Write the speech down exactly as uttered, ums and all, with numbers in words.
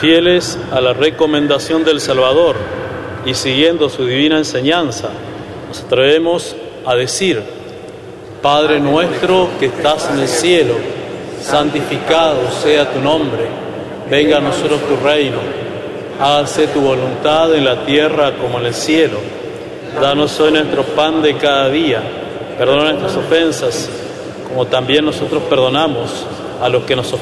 Fieles a la recomendación del Salvador y siguiendo su divina enseñanza, nos atrevemos a decir: Padre nuestro que estás en el cielo, santificado sea tu nombre, venga a nosotros tu reino, hágase tu voluntad en la tierra como en el cielo. Danos hoy nuestro pan de cada día, perdona nuestras ofensas, como también nosotros perdonamos a los que nos ofenden.